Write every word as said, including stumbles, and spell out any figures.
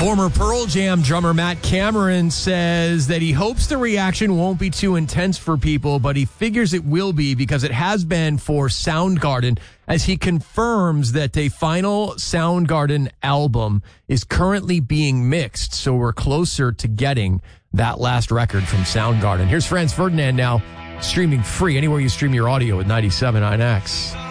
Former Pearl Jam drummer Matt Cameron says that he hopes the reaction won't be too intense for people, but he figures it will be because it has been for Soundgarden, as he confirms that a final Soundgarden album is currently being mixed, so we're closer to getting that last record from Soundgarden. Here's Franz Ferdinand now, streaming free anywhere you stream your audio with ninety-seven point nine X.